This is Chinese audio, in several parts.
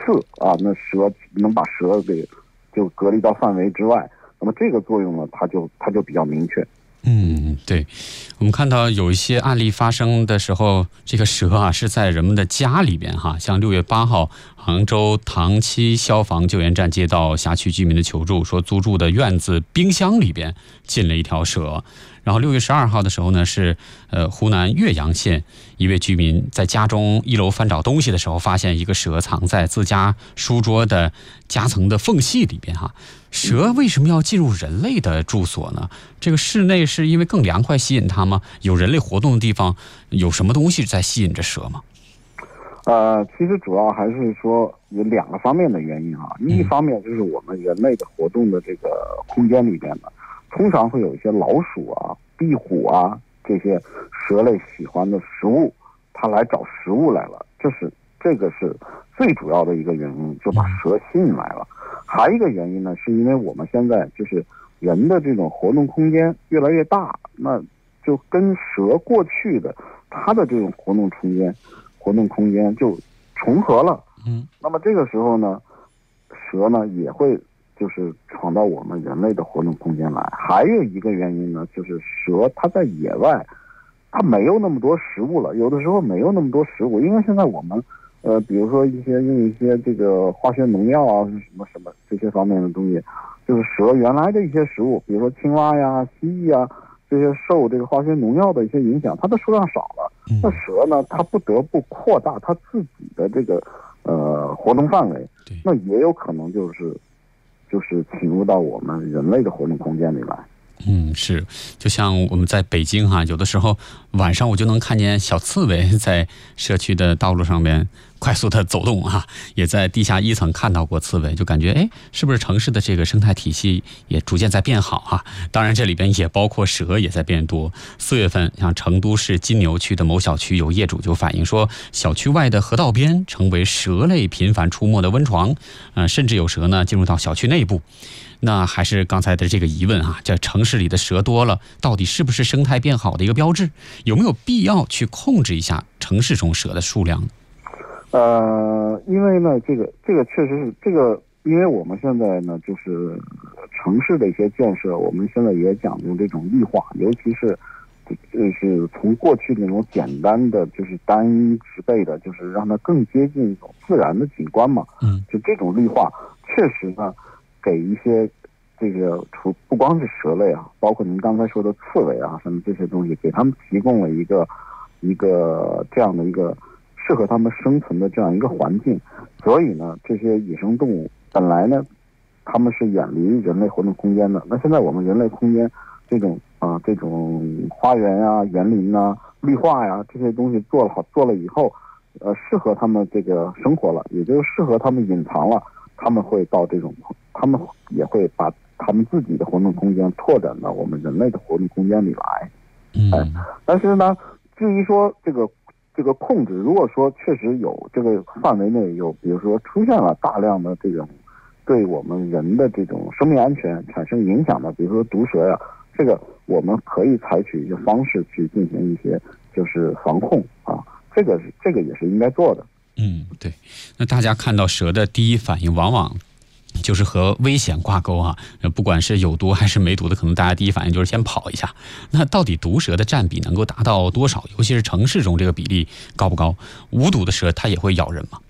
刺啊，那蛇能把蛇给就隔离到范围之外，那么这个作用呢，它就比较明确。 对，我们看到有一些案例发生的时候，这个蛇啊是在人们的家里边哈，像6月8号，杭州塘溪消防救援站接到辖区居民的求助，说租住的院子冰箱里边进了一条蛇。然后6月12号的时候呢，是湖南岳阳县一位居民在家中1楼翻找东西的时候，发现一个蛇藏在自家书桌的夹层的缝隙里边哈。蛇为什么要进入人类的住所呢？这个室内是因为更凉快吸引它吗？有人类活动的地方，有什么东西在吸引着蛇吗？ 其实主要还是说有2个方面的原因啊。一方面就是我们人类的活动的这个空间里边呢，通常会有一些老鼠啊、壁虎啊这些蛇类喜欢的食物，它来找食物来了，这个是最主要的一个原因，就把蛇吸引来了。还有一个原因呢，是因为我们现在就是人的这种活动空间越来越大，那就跟蛇过去的它的这种活动空间就重合了。那么这个时候呢，蛇呢也会就是闯到我们人类的活动空间来。还有一个原因呢，就是蛇它在野外，它没有那么多食物了，有的时候没有那么多食物，因为现在我们比如说用一些这个化学农药啊，什么这些方面的东西，就是蛇原来的一些食物，比如说青蛙呀、蜥蜴啊，这些受这个化学农药的一些影响，它的数量少了。那蛇呢，它不得不扩大它自己的这个活动范围，那也有可能就是侵入到我们人类的活动空间里来。 是，就像我们在北京哈，有的时候晚上我就能看见小刺猬在社区的道路上面快速的走动哈，也在地下1层看到过刺猬，就感觉是不是城市的这个生态体系也逐渐在变好哈？当然这里边也包括蛇也在变多。4月份，像成都市金牛区的某小区有业主就反映说，小区外的河道边成为蛇类频繁出没的温床，甚至有蛇呢进入到小区内部。那还是刚才的这个疑问啊，这城市里的蛇多了，到底是不是生态变好的一个标志？有没有必要去控制一下城市中蛇的数量呢？ 因为呢，这个确实是这个，因为我们现在呢，就是城市的一些建设，我们现在也讲究这种异化，尤其是就是从过去那种简单的就是单一植被的，就是让它更接近一种自然的景观嘛。就这种绿化，确实呢。给一些这个不光是蛇类啊，包括您刚才说的刺猬啊什么这些东西，给他们提供了一个这样的一个适合他们生存的这样一个环境。所以呢，这些野生动物本来呢，他们是远离人类活动空间的。那现在我们人类空间这种花园啊、园林啊、绿化呀这些东西做了以后，适合他们这个生活了，也就是适合他们隐藏了。他们会到他们也会把他们自己的活动空间拓展到我们人类的活动空间里来。但是呢，至于说这个控制，如果说确实有这个范围内有，比如说出现了大量的这种对我们人的这种生命安全产生影响的，比如说毒蛇呀，这个我们可以采取一些方式去进行一些就是防控啊，这个也是应该做的。 对，那大家看到蛇的第一反应往往就是和危险挂钩啊，不管是有毒还是没毒的，可能大家第一反应就是先跑一下。那到底毒蛇的占比能够达到多少？尤其是城市中这个比例高不高？无毒的蛇它也会咬人吗？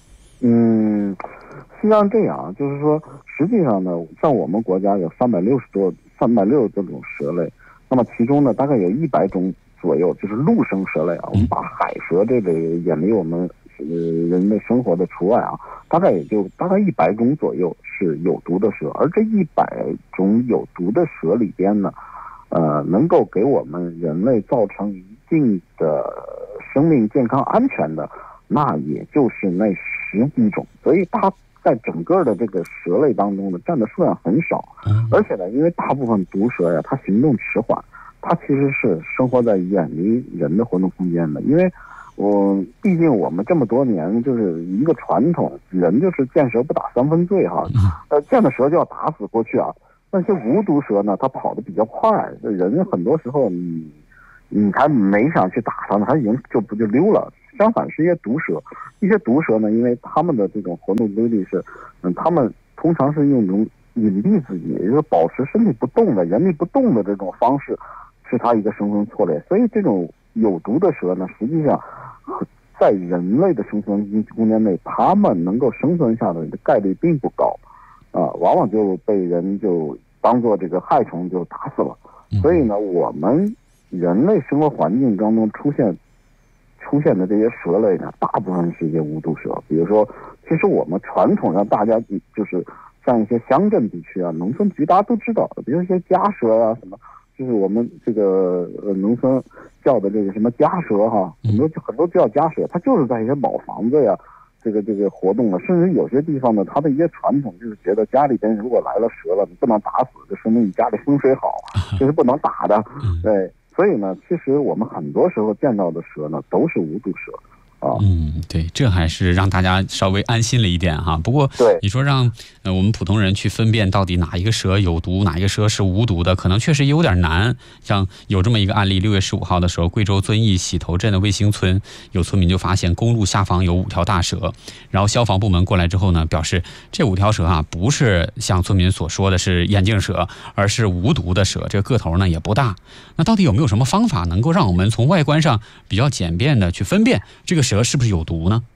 实际上这样，就是说，实际上呢，像我们国家有360多种蛇类，那么其中呢，大概有100种左右就是陆生蛇类啊，我们把海蛇这类远离我们人类生活的除外啊，大概100种左右是有毒的蛇，而这100种有毒的蛇里边呢，能够给我们人类造成一定的生命健康安全的，那也就是那10几种，所以它在整个的这个蛇类当中呢，占的数量很少。而且呢，因为大部分毒蛇呀，它行动迟缓，它其实是生活在远离人的活动空间的，因为毕竟我们这么多年就是一个传统，人就是见蛇不打三分醉哈，见了蛇就要打死过去啊。那些无毒蛇呢，它跑得比较快，人很多时候你还没想去打它呢，它已经就溜了。 相反是一些毒蛇。一些毒蛇呢，因为它们的这种活动规律是，它们通常是用这种隐蔽自己，也就是保持身体不动的、原地不动的这种方式，是它一个生存策略。所以这种有毒的蛇呢，实际上在人类的生存空间内，它们能够生存下的概率并不高，往往就被人就当做这个害虫就打死了。所以呢，我们人类生活环境当中出现的这些蛇类呢，大部分是一些无毒蛇。比如说，其实我们传统上大家就是像一些乡镇地区啊、农村局大家都知道，比如一些家蛇啊什么，就是我们这个农村叫的这个什么家蛇哈，很多叫家蛇，它就是在一些老房子呀。这个活动了，甚至有些地方呢，它的一些传统就是觉得家里边如果来了蛇了，你不能打死，就说明你家里风水好，这是不能打的。对，所以呢，其实我们很多时候见到的蛇呢，都是无毒蛇。 对，这还是让大家稍微安心了一点哈。不过，你说让我们普通人去分辨到底哪一个蛇有毒，哪一个蛇是无毒的，可能确实有点难。像有这么一个案例，6月15号的时候，贵州遵义洗头镇的卫星村有村民就发现公路下方有5条大蛇，然后消防部门过来之后呢，表示这5条蛇啊不是像村民所说的是眼镜蛇，而是无毒的蛇，这个个头呢也不大。那到底有没有什么方法能够让我们从外观上比较简便的去分辨这个蛇是不是有毒呢？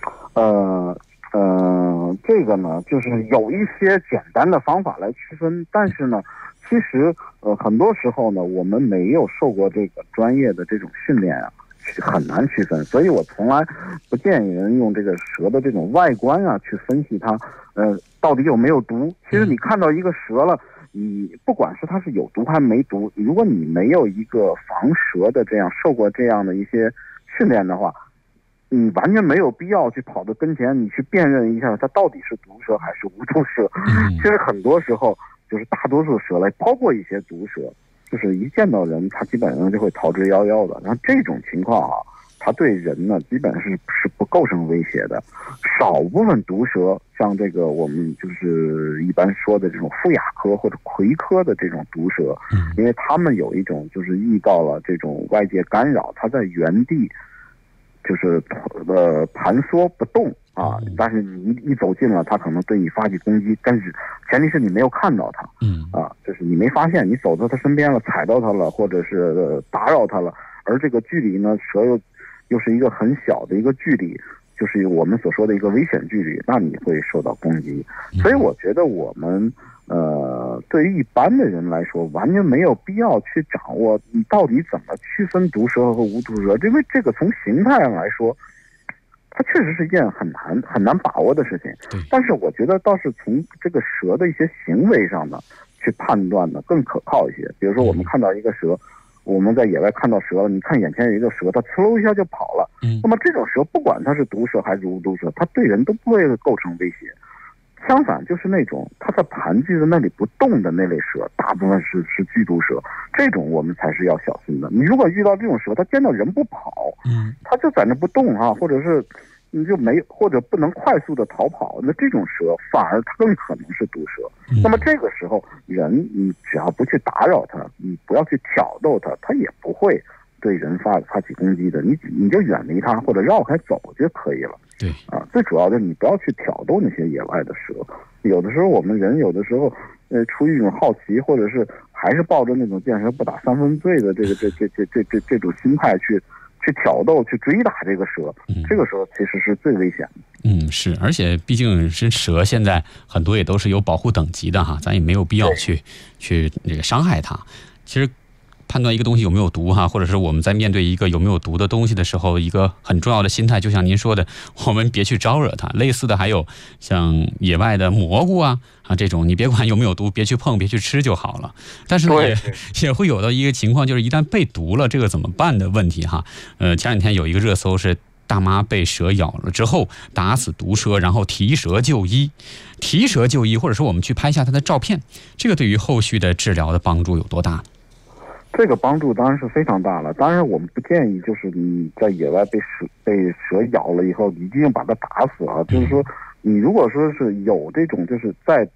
这个呢，就是有一些简单的方法来区分，但是呢，其实很多时候呢，我们没有受过这个专业的这种训练啊，很难区分。所以我从来不建议人用这个蛇的这种外观啊去分析它，到底有没有毒。其实你看到一个蛇了，你不管是它是有毒还没毒，如果你没有一个防蛇的这样受过这样的一些训练的话，你完全没有必要去跑到跟前，你去辨认一下它到底是毒蛇还是无毒蛇。其实很多时候就是大多数蛇类，包括一些毒蛇，就是一见到人，它基本上就会逃之夭夭的。然后这种情况啊，它对人呢基本上是不构成威胁的。少部分毒蛇，像这个我们就是一般说的这种负亚科或者葵科的这种毒蛇，因为它们有一种就是遇到了这种外界干扰，它在原地就是盘缩不动啊，但是你一走近了，它可能对你发起攻击，但是前提是你没有看到它，就是你没发现，你走到它身边了，踩到它了，或者是打扰它了，而这个距离呢，蛇又是一个很小的一个距离，就是我们所说的一个危险距离，那你会受到攻击。所以我觉得我们对于一般的人来说，完全没有必要去掌握你到底怎么区分毒蛇和无毒蛇，因为这个从形态上来说，它确实是一件很难把握的事情。但是我觉得倒是从这个蛇的一些行为上呢，去判断呢更可靠一些。比如说我们看到一个蛇，我们在野外看到蛇了，你看眼前有一个蛇，它呲溜一下就跑了。那么这种蛇不管它是毒蛇还是无毒蛇，它对人都不会构成威胁。相反，就是那种它在盘踞在那里不动的那类蛇，大部分是剧毒蛇，这种我们才是要小心的。你如果遇到这种蛇，它见到人不跑，它就在那不动啊，或者是你就没或者不能快速的逃跑，那这种蛇反而它更可能是毒蛇。那么这个时候，你只要不去打扰它，你不要去挑逗它，它也不会对人发起攻击的。你就远离它或者绕开走就可以了。 对最主要的你不要去挑逗那些野外的蛇。有的时候我们人有的时候出于一种好奇，或者是还是抱着那种见蛇不打三分醉的这种心态去挑逗去追打这个蛇，这个时候其实是最危险的。 是，而且毕竟是蛇，现在很多也都是有保护等级的哈，咱也没有必要去这个伤害它。其实判断一个东西有没有毒哈，或者是我们在面对一个有没有毒的东西的时候，一个很重要的心态，就像您说的，我们别去招惹它。类似的还有像野外的蘑菇啊这种，你别管有没有毒，别去碰，别去吃就好了。但是也会有的一个情况，就是一旦被毒了，这个怎么办的问题哈。前两天有一个热搜是大妈被蛇咬了之后打死毒蛇，然后提蛇就医，或者说我们去拍下它的照片，这个对于后续的治疗的帮助有多大？ 这个帮助当然是非常大了。当然我们不建议就是你在野外被蛇咬了以后一定把它打死了。就是说你如果说是有这种就是在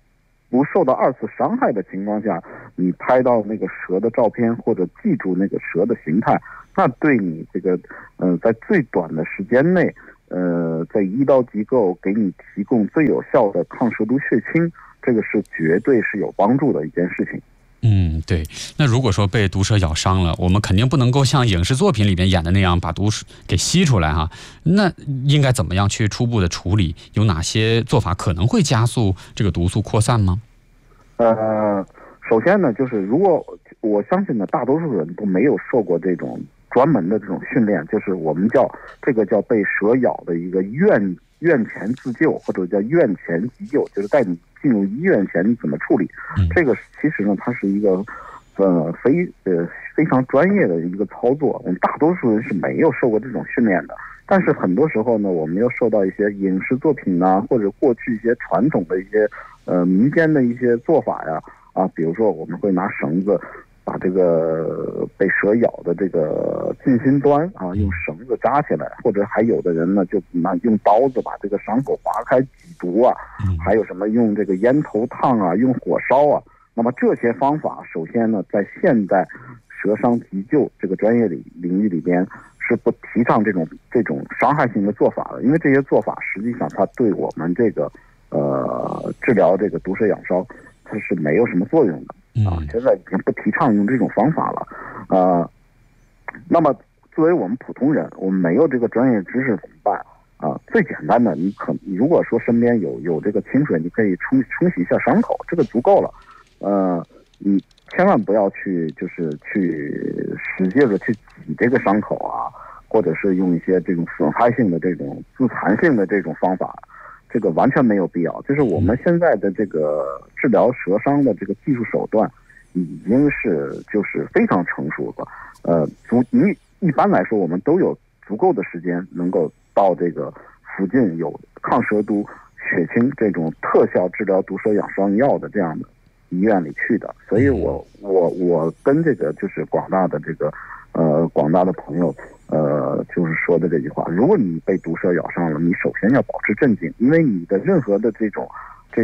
不受到2次伤害的情况下，你拍到那个蛇的照片或者记住那个蛇的形态，那对你这个在最短的时间内，在医疗机构给你提供最有效的抗蛇毒血清，这个是绝对是有帮助的一件事情。 对。那如果说被毒蛇咬伤了，我们肯定不能够像影视作品里面演的那样把毒给吸出来哈。那应该怎么样去初步的处理？有哪些做法可能会加速这个毒素扩散吗？ 首先呢，就是如果我相信呢，大多数人都没有受过这种专门的这种训练，就是我们叫被蛇咬的一个院前自救，或者叫院前急救，就是在你进入医院前你怎么处理。这个其实呢，它是一个非常专业的一个操作，我们大多数人是没有受过这种训练的。但是很多时候呢，我们又受到一些影视作品啊，或者过去一些传统的一些民间的一些做法呀，比如说我们会拿绳子把这个被蛇咬的这个近心端用绳子扎起来，或者还有的人呢就用刀子把这个伤口划开挤毒啊，还有什么用这个烟头烫啊，用火烧啊。那么这些方法，首先呢，在现代蛇伤急救这个专业领域里边是不提倡这种伤害性的做法的，因为这些做法实际上它对我们这个治疗这个毒蛇咬伤它是没有什么作用的现在已经不提倡用这种方法了那么作为我们普通人，我们没有这个专业知识怎么办最简单的，你如果说身边有这个清水，你可以冲洗一下伤口，这个足够了。你千万不要去使劲的去挤这个伤口或者是用一些这种损害性的这种自残性的这种方法，这个完全没有必要。就是我们现在的这个治疗蛇伤的这个技术手段已经是就是非常成熟了。一般来说，我们都有足够的时间能够到这个附近有抗蛇毒血清这种特效治疗毒蛇咬伤药的这样的医院里去的。所以我跟这个就是广大的朋友就是说的这句话，如果你被毒蛇咬伤了，你首先要保持镇静，因为你的任何的这种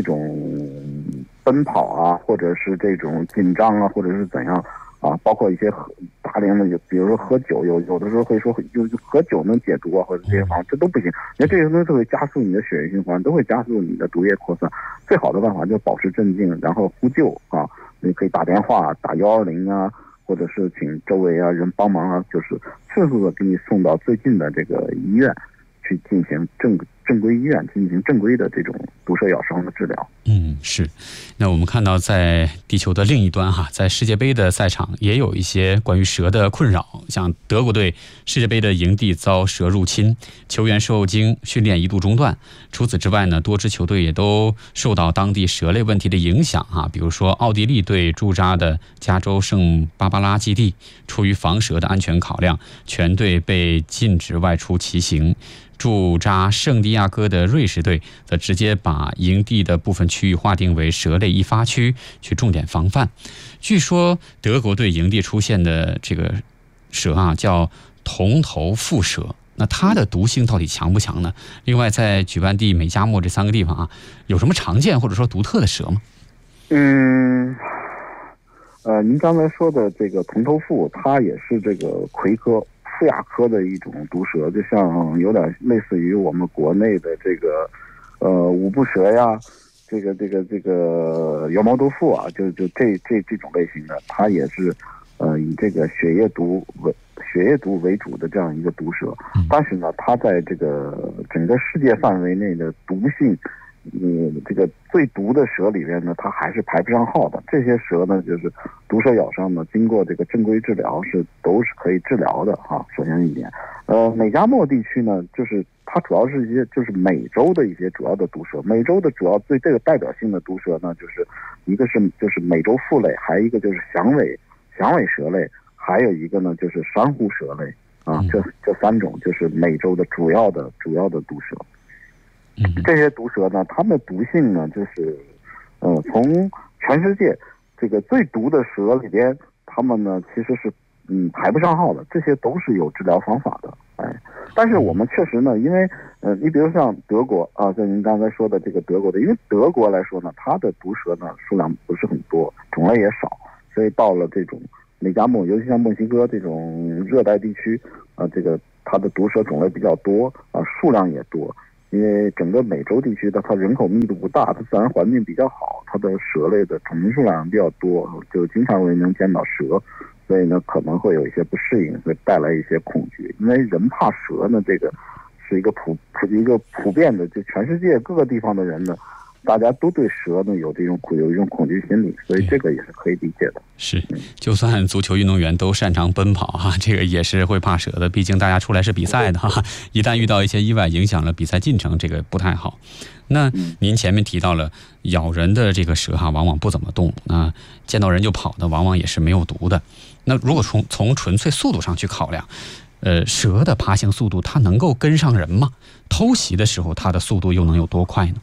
奔跑或者是这种紧张或者是怎样包括一些大量的，比如说喝酒，有的时候会说喝酒能解毒或者这些方法，这都不行，因为这些东西都会加速你的血液循环，都会加速你的毒液扩散。最好的办法就是保持镇静，然后呼救你可以打电话打120或者是请周围人帮忙就是迅速的给你送到最近的这个医院去进行正规医院进行正规的这种毒蛇咬伤的治疗。 是。那我们看到在地球的另一端在世界杯的赛场也有一些关于蛇的困扰，像德国队世界杯的营地遭蛇入侵，球员受惊，训练一度中断。除此之外呢，多支球队也都受到当地蛇类问题的影响比如说奥地利队驻扎的加州圣巴巴拉基地，出于防蛇的安全考量，全队被禁止外出骑行。驻扎圣地亚哥的瑞士队则直接把营地的部分区域划定为蛇类易发区，去重点防范。据说德国队营地出现的这个蛇叫铜头蝮蛇，那它的毒性到底强不强呢？另外，在举办地美加墨这3个地方有什么常见或者说独特的蛇吗？ 您刚才说的这个铜头蝮，它也是这个葵科麩亚科的一种毒蛇，就像有点类似于我们国内的这个五步蛇呀，这个羊毛毒蝮就这种类型的，它也是以这个血液毒为主的这样一个毒蛇。但是呢，它在这个整个世界范围内的毒性，这个最毒的蛇里面呢，它还是排不上号的。这些蛇呢，就是毒蛇咬伤呢，经过这个正规治疗都是可以治疗的首先一点，美加墨地区呢，就是它主要是一些就是美洲的一些主要的毒蛇。美洲的主要最这个代表性的毒蛇呢，就是一个是就是美洲蝮类，还有一个就是响尾蛇类，还有一个呢就是珊瑚蛇类这3种就是美洲的主要的毒蛇。这些毒蛇呢，它们的毒性呢，就是从全世界这个最毒的蛇里边，它们呢其实是排不上号的，这些都是有治疗方法的。但是我们确实呢，因为你比如像德国啊，像您刚才说的这个德国的，因为德国来说呢，它的毒蛇呢数量不是很多，种类也少，所以到了这种美加墨，尤其像墨西哥这种热带地区啊，这个它的毒蛇种类比较多啊，数量也多。因为整个美洲地区的它人口密度不大，它自然环境比较好，它的蛇类的种数量比较多，就经常会能见到蛇，所以呢可能会有一些不适应，会带来一些恐惧。因为人怕蛇呢，这个是一个普遍的，就全世界各个地方的人呢，大家都对蛇呢有一种恐惧心理，所以这个也是可以理解的。 是，就算足球运动员都擅长奔跑哈，这个也是会怕蛇的，毕竟大家出来是比赛的哈，一旦遇到一些意外影响了比赛进程，这个不太好。那您前面提到了咬人的这个蛇哈，往往不怎么动，那见到人就跑的，往往也是没有毒的。那如果从纯粹速度上去考量，蛇的爬行速度它能够跟上人吗？偷袭的时候它的速度又能有多快呢？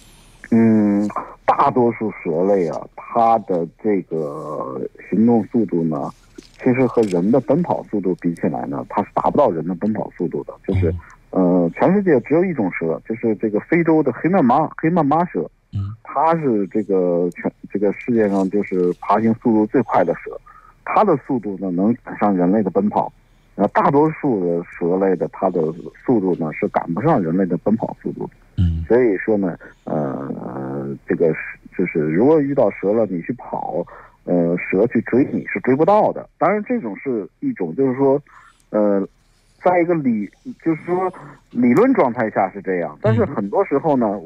大多数蛇类啊，它的这个行动速度呢，其实和人的奔跑速度比起来呢，它是达不到人的奔跑速度的。就是全世界只有一种蛇，就是这个非洲的黑曼妈蛇，它是这个世界上就是爬行速度最快的蛇，它的速度呢能赶上人类的奔跑。大多数的蛇类的它的速度呢是赶不上人类的奔跑速度的。所以说呢，这个就是如果遇到蛇了，你去跑，蛇去追你是追不到的。当然，这种是一种，就是说，在一个就是说理论状态下是这样，但是很多时候呢。